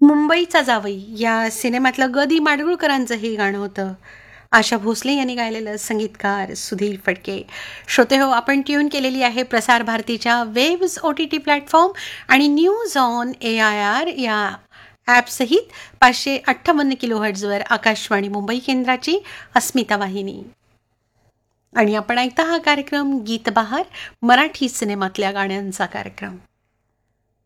मुंबईचा जावई या सिनेमातलं ग दी माडगुळकरांचं हे गाणं होतं. आशा भोसले यांनी गायलेलं, संगीतकार सुधीर फडके. श्रोते हो, आपण ट्यून केलेली आहे प्रसार भारतीच्या वेव्स OTT प्लॅटफॉर्म आणि न्यूज ऑन AIR या ॲपसहित 558 किलोहर्ट्झवर आकाशवाणी मुंबई केंद्राची अस्मिता वाहिनी. आणि आपण ऐकता हा कार्यक्रम गीतबहार, मराठी सिनेमातल्या गाण्यांचा कार्यक्रम.